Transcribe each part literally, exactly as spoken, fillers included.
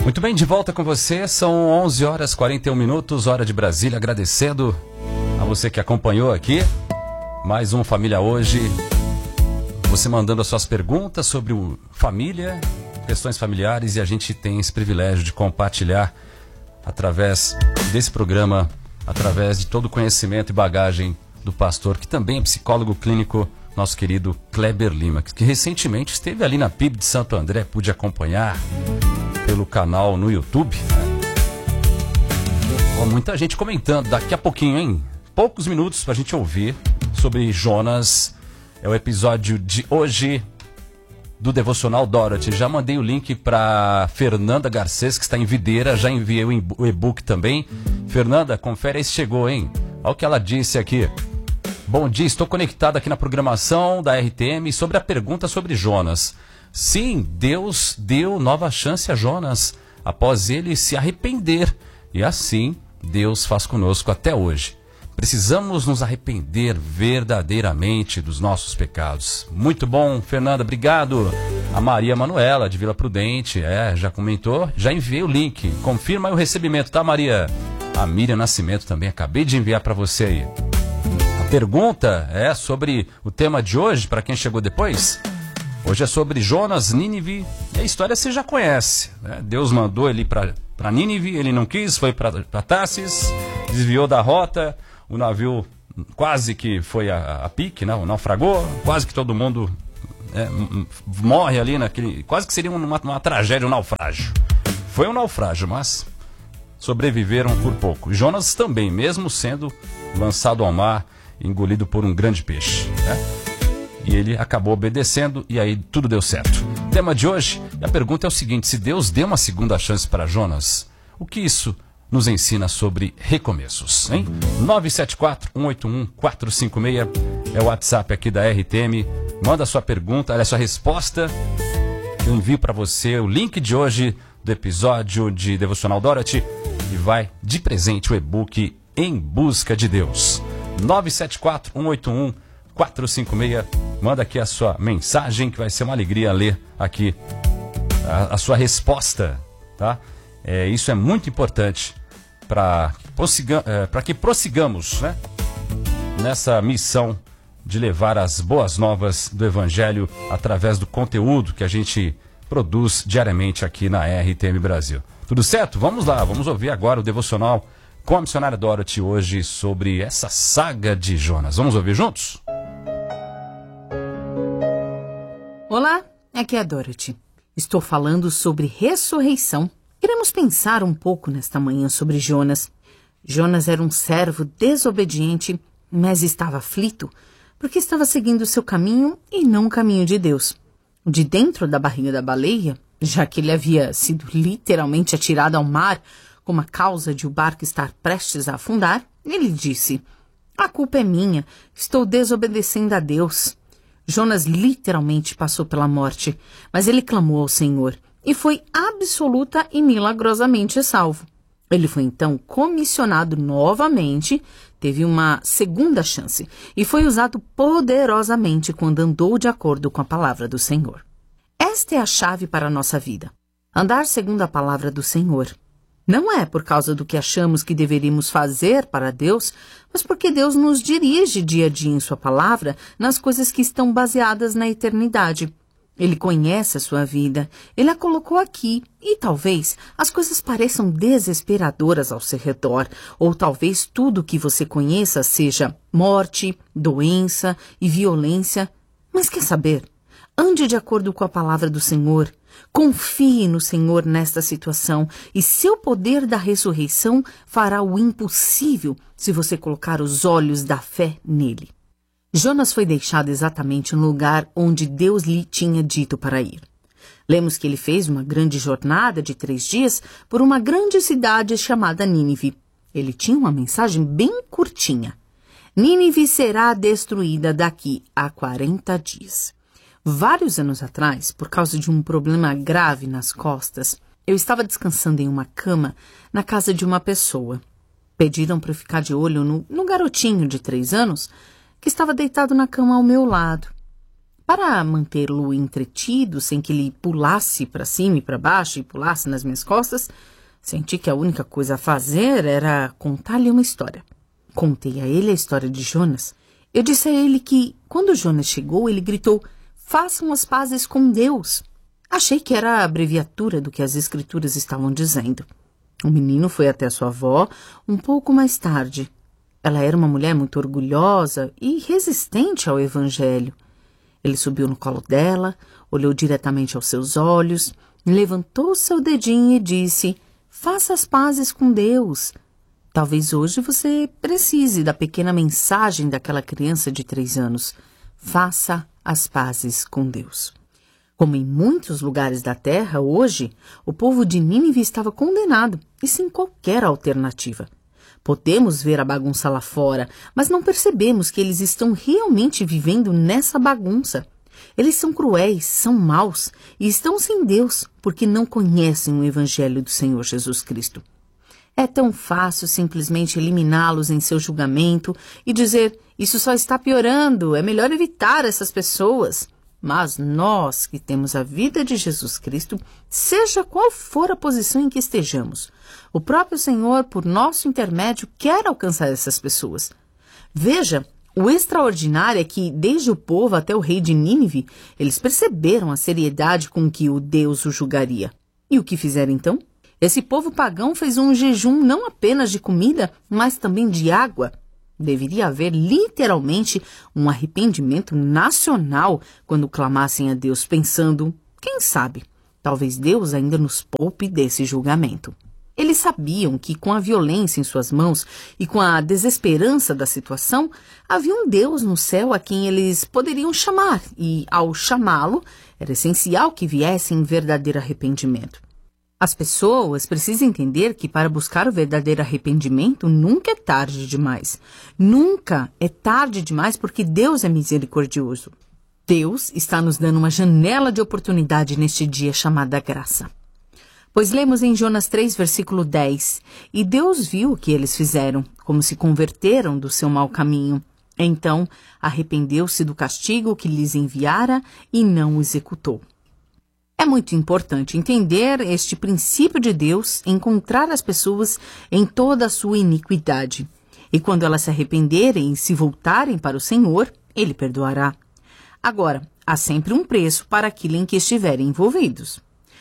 Muito bem, de volta com você, são onze horas e quarenta e um minutos, hora de Brasília, agradecendo a você que acompanhou aqui, mais um Família Hoje, você mandando as suas perguntas sobre o família, questões familiares, e a gente tem esse privilégio de compartilhar através desse programa, através de todo o conhecimento e bagagem do pastor, que também é psicólogo clínico, nosso querido Kleber Lima, que recentemente esteve ali na P I B de Santo André, pude acompanhar pelo canal no YouTube. Ó, muita gente comentando, daqui a pouquinho, hein? Poucos minutos pra gente ouvir sobre Jonas. É o episódio de hoje do Devocional Dorothy. Já mandei o link para Fernanda Garcês, que está em Videira, já enviei o e-book também. Fernanda, confere aí se chegou, hein? Olha o que ela disse aqui. Bom dia, estou conectado aqui na programação da R T M sobre a pergunta sobre Jonas. Sim, Deus deu nova chance a Jonas após ele se arrepender. E assim, Deus faz conosco até hoje. Precisamos nos arrepender verdadeiramente dos nossos pecados. Muito bom, Fernanda, obrigado. A Maria Manuela, de Vila Prudente, é, já comentou, já enviei o link. Confirma aí o recebimento, tá, Maria? A Miriam Nascimento também, acabei de enviar para você aí. A pergunta é sobre o tema de hoje, para quem chegou depois. Hoje é sobre Jonas, Nínive, e a história você já conhece, né? Deus mandou ele para Nínive, ele não quis, foi para Tarsis, desviou da rota, o navio quase que foi a, a pique, né? Naufragou, quase que todo mundo é, morre ali naquele, quase que seria uma, uma tragédia, um naufrágio. Foi um naufrágio, mas sobreviveram por pouco. Jonas também, mesmo sendo lançado ao mar, engolido por um grande peixe, né? E ele acabou obedecendo e aí tudo deu certo. O tema de hoje, a pergunta é o seguinte: se Deus deu uma segunda chance para Jonas, o que isso nos ensina sobre recomeços, hein? nove sete quatro, um oito um, quatro cinco seis é o WhatsApp aqui da R T M. Manda a sua pergunta, a sua resposta. Eu envio para você o link de hoje do episódio de Devocional Dorothy e vai de presente o e-book Em Busca de Deus. nove sete quatro, um oito um, quatro cinco seis. Manda aqui a sua mensagem, que vai ser uma alegria ler aqui a, a sua resposta, tá? É, isso é muito importante para é, para que prossigamos, né, nessa missão de levar as boas novas do Evangelho através do conteúdo que a gente produz diariamente aqui na R T M Brasil. Tudo certo? Vamos lá, vamos ouvir agora o devocional com a missionária Dorothy hoje sobre essa saga de Jonas. Vamos ouvir juntos? Olá, aqui é a Dorothy. Estou falando sobre ressurreição. Queremos pensar um pouco nesta manhã sobre Jonas. Jonas era um servo desobediente, mas estava aflito porque estava seguindo o seu caminho e não o caminho de Deus. De dentro da barriga da baleia, já que ele havia sido literalmente atirado ao mar como a causa de o barco estar prestes a afundar, ele disse: "A culpa é minha, estou desobedecendo a Deus." Jonas literalmente passou pela morte, mas ele clamou ao Senhor e foi absoluta e milagrosamente salvo. Ele foi então comissionado novamente, teve uma segunda chance e foi usado poderosamente quando andou de acordo com a palavra do Senhor. Esta é a chave para a nossa vida: andar segundo a palavra do Senhor. Não é por causa do que achamos que deveríamos fazer para Deus, mas porque Deus nos dirige dia a dia em sua palavra nas coisas que estão baseadas na eternidade. Ele conhece a sua vida, ele a colocou aqui e talvez as coisas pareçam desesperadoras ao seu redor, ou talvez tudo que você conheça seja morte, doença e violência. Mas quer saber? Ande de acordo com a palavra do Senhor. Confie no Senhor nesta situação e seu poder da ressurreição fará o impossível se você colocar os olhos da fé nele. Jonas foi deixado exatamente no lugar onde Deus lhe tinha dito para ir. Lemos que ele fez uma grande jornada de três dias por uma grande cidade chamada Nínive. Ele tinha uma mensagem bem curtinha: Nínive será destruída daqui a quarenta dias. Vários anos atrás, por causa de um problema grave nas costas, eu estava descansando em uma cama na casa de uma pessoa. Pediram para eu ficar de olho no, no garotinho de três anos que estava deitado na cama ao meu lado. Para mantê-lo entretido, sem que ele pulasse para cima e para baixo e pulasse nas minhas costas, senti que a única coisa a fazer era contar-lhe uma história. Contei a ele a história de Jonas. Eu disse a ele que, quando Jonas chegou, ele gritou: "Façam as pazes com Deus." Achei que era a abreviatura do que as escrituras estavam dizendo. O menino foi até sua avó um pouco mais tarde. Ela era uma mulher muito orgulhosa e resistente ao evangelho. Ele subiu no colo dela, olhou diretamente aos seus olhos, levantou seu dedinho e disse: "Faça as pazes com Deus." Talvez hoje você precise da pequena mensagem daquela criança de três anos. Faça as pazes com Deus. Como em muitos lugares da terra, hoje, o povo de Nínive estava condenado e sem qualquer alternativa. Podemos ver a bagunça lá fora, mas não percebemos que eles estão realmente vivendo nessa bagunça. Eles são cruéis, são maus e estão sem Deus porque não conhecem o Evangelho do Senhor Jesus Cristo. É tão fácil simplesmente eliminá-los em seu julgamento e dizer: "Isso só está piorando, é melhor evitar essas pessoas." Mas nós que temos a vida de Jesus Cristo, seja qual for a posição em que estejamos, o próprio Senhor, por nosso intermédio, quer alcançar essas pessoas. Veja, o extraordinário é que, desde o povo até o rei de Nínive, eles perceberam a seriedade com que o Deus o julgaria. E o que fizeram então? Esse povo pagão fez um jejum não apenas de comida, mas também de água. Deveria haver literalmente um arrependimento nacional quando clamassem a Deus, pensando: quem sabe, talvez Deus ainda nos poupe desse julgamento. Eles sabiam que com a violência em suas mãos e com a desesperança da situação, havia um Deus no céu a quem eles poderiam chamar, e ao chamá-lo, era essencial que viessem em verdadeiro arrependimento. As pessoas precisam entender que para buscar o verdadeiro arrependimento nunca é tarde demais. Nunca é tarde demais porque Deus é misericordioso. Deus está nos dando uma janela de oportunidade neste dia chamada graça. Pois lemos em Jonas três, versículo dez, "E Deus viu o que eles fizeram, como se converteram do seu mau caminho. Então arrependeu-se do castigo que lhes enviara e não o executou." É muito importante entender este princípio de Deus, encontrar as pessoas em toda a sua iniquidade. E quando elas se arrependerem e se voltarem para o Senhor, Ele perdoará. Agora, há sempre um preço para aquilo em que estiverem envolvidos.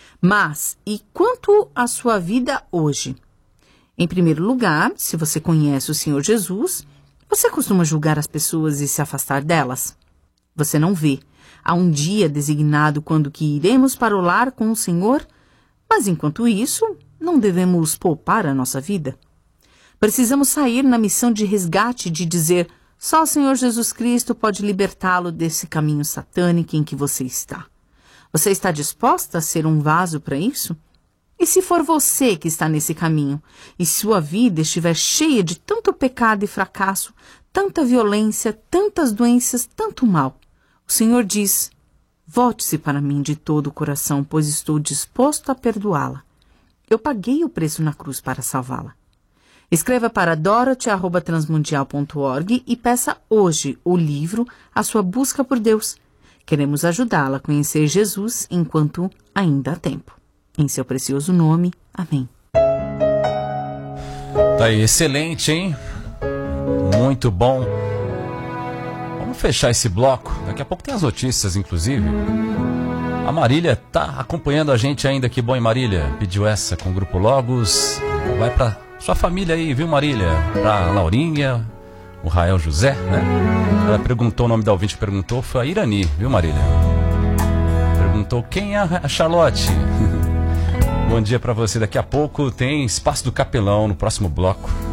Mas, e quanto à sua vida hoje? Em primeiro lugar, se você conhece o Senhor Jesus, você costuma julgar as pessoas e se afastar delas? Você não vê. Há um dia designado quando que iremos para o lar com o Senhor, mas enquanto isso, não devemos poupar a nossa vida. Precisamos sair na missão de resgate de dizer: só o Senhor Jesus Cristo pode libertá-lo desse caminho satânico em que você está. Você está disposta a ser um vaso para isso? E se for você que está nesse caminho, e sua vida estiver cheia de tanto pecado e fracasso, tanta violência, tantas doenças, tanto mal, o Senhor diz: volte-se para mim de todo o coração, pois estou disposto a perdoá-la. Eu paguei o preço na cruz para salvá-la. Escreva para dorothy arroba transmundial ponto org e peça hoje o livro A Sua Busca por Deus. Queremos ajudá-la a conhecer Jesus enquanto ainda há tempo. Em seu precioso nome, amém. Tá aí, excelente, hein? Muito bom. Vamos fechar esse bloco. Daqui a pouco tem as notícias, inclusive. A Marília tá acompanhando a gente ainda. Que bom, hein, Marília? Pediu essa com o Grupo Logos. Vai pra sua família aí, viu, Marília? Pra Laurinha, o Rael José, né? Ela perguntou, o nome da ouvinte perguntou, foi a Irani, viu, Marília? Perguntou quem é a Charlotte. Bom dia pra você. Daqui a pouco tem Espaço do Capelão no próximo bloco.